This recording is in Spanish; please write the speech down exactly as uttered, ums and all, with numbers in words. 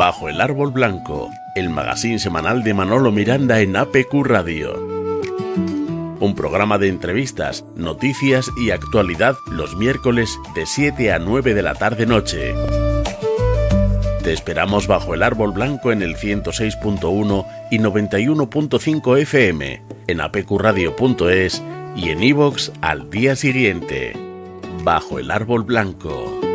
Bajo el Árbol Blanco, el magazín semanal de Manolo Miranda en A P Q Radio. Un programa de entrevistas, noticias y actualidad los miércoles de siete a nueve de la tarde-noche. Te esperamos bajo el Árbol Blanco en el ciento seis punto uno y noventa y uno punto cinco F M, en a p q radio punto es y en iVoox al día siguiente. Bajo el Árbol Blanco.